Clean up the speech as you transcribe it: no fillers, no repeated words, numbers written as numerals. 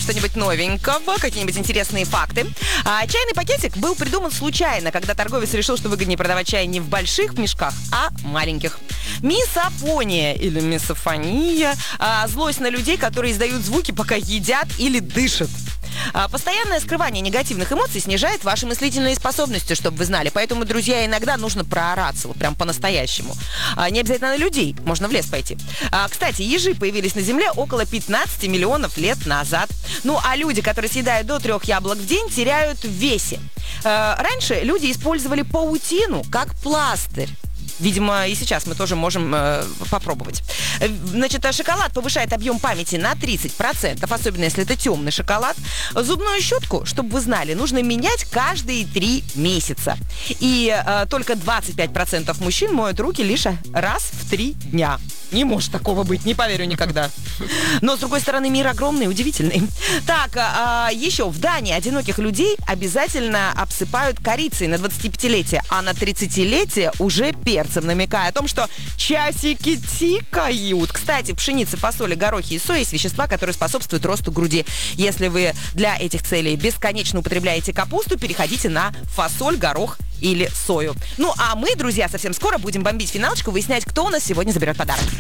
что-нибудь новенького, какие-нибудь интересные факты. Чайный пакетик был придуман случайно, когда торговец решил, что выгоднее продавать чай не в больших мешках, а маленьких. Мисофония или мисофония – злость на людей, которые издают звуки, пока едят или дышат. Постоянное скрывание негативных эмоций снижает ваши мыслительные способности, чтобы вы знали. Поэтому, друзья, иногда нужно проораться, вот прям по-настоящему. Не обязательно на людей, можно в лес пойти. Кстати, ежи появились на Земле около 15 миллионов лет назад. Ну, а люди, которые съедают до 3 яблок в день, теряют в весе. Раньше люди использовали паутину как пластырь. Видимо, и сейчас мы тоже можем попробовать. Значит, шоколад повышает объем памяти на 30%, особенно если это темный шоколад. Зубную щетку, чтобы вы знали, нужно менять каждые 3 месяца. И только 25% мужчин моют руки лишь раз в 3 дня. Не может такого быть, не поверю никогда. Но, с другой стороны, мир огромный, удивительный. Так, еще в Дании одиноких людей обязательно обсыпают корицей на 25-летие, а на 30-летие уже перцем, намекая о том, что часики тикают. Кстати, пшеница, фасоль, горохи и соя есть вещества, которые способствуют росту груди. Если вы для этих целей бесконечно употребляете капусту, переходите на фасоль, горох или сою. Ну, а мы, друзья, совсем скоро будем бомбить финалочку, выяснять, кто у нас сегодня заберет подарок.